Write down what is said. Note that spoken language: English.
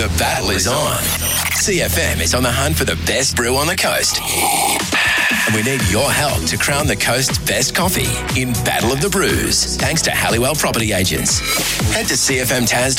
The battle is on. CFM is on the hunt for the best brew on the coast. And we need your help to crown the coast's best coffee in Battle of the Brews, thanks to Halliwell Property Agents. Head to CFMTAS